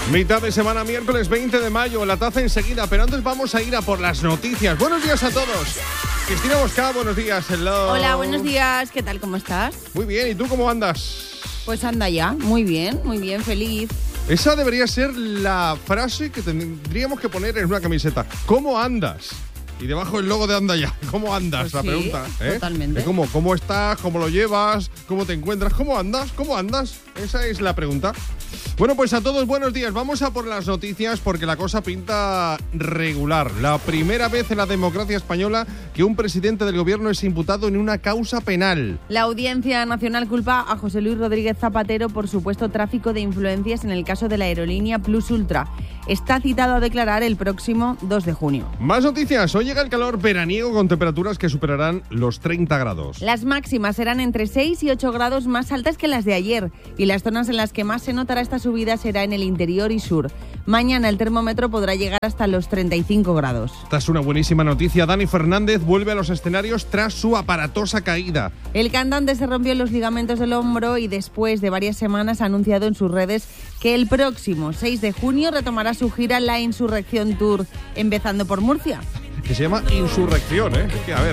Mitad de semana, miércoles 20 de mayo, La Taza enseguida, pero antes vamos a ir a por las noticias. Buenos días a todos. Cristina Bosca, buenos días. Hello. Hola, buenos días. ¿Qué tal? ¿Cómo estás? Muy bien, ¿y tú cómo andas? Pues anda ya, muy bien, feliz. Esa debería ser la frase que tendríamos que poner en una camiseta. ¿Cómo andas? Y debajo el logo de Anda Ya. ¿Cómo andas? Pues la sí, pregunta. totalmente. Es como, ¿cómo estás? ¿Cómo lo llevas? ¿Cómo te encuentras? ¿Cómo andas? ¿Cómo andas? Esa es la pregunta. Bueno, pues a todos buenos días. Vamos a por las noticias porque la cosa pinta regular. La primera vez en la democracia española que un presidente del gobierno es imputado en una causa penal. La Audiencia Nacional culpa a José Luis Rodríguez Zapatero por supuesto tráfico de influencias en el caso de la aerolínea Plus Ultra. Está citado a declarar el próximo 2 de junio. Más noticias. Hoy llega el calor veraniego con temperaturas que superarán los 30 grados. Las máximas serán entre 6 y 8 grados más altas que las de ayer y las zonas en las que más se notará esta subida será en el interior y sur. Mañana el termómetro podrá llegar hasta los 35 grados. Esta es una buenísima noticia. Dani Fernández vuelve a los escenarios tras su aparatosa caída. El cantante se rompió los ligamentos del hombro y después de varias semanas ha anunciado en sus redes que el próximo 6 de junio retomará su gira La Insurrección Tour, empezando por Murcia. Que se llama Insurrección, ¿eh? Que a ver.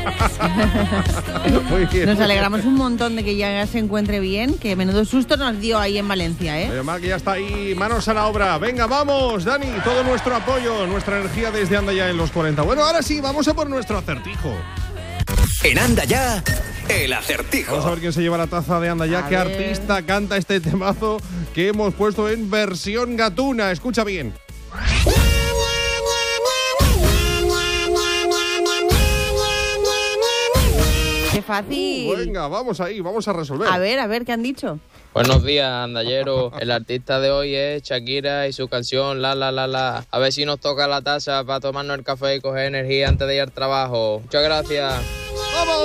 Muy bien. Nos alegramos un montón de que ya se encuentre bien, que menudo susto nos dio ahí en Valencia, ¿eh? Además que ya está ahí, manos a la obra. Venga, vamos, Dani, todo nuestro apoyo, nuestra energía desde Anda Ya en los 40. Bueno, ahora sí, vamos a por nuestro acertijo. En Anda Ya, el acertijo. Vamos a ver quién se lleva la taza de Anda Ya. ¿Qué artista canta este temazo que hemos puesto en versión gatuna? Escucha bien. ¡Qué fácil! Venga, vamos ahí, vamos a resolver. A ver, ¿qué han dicho? Buenos días, andallero. El artista de hoy es Shakira y su canción La La La La. A ver si nos toca la taza para tomarnos el café y coger energía antes de ir al trabajo. Muchas gracias. ¡Vamos!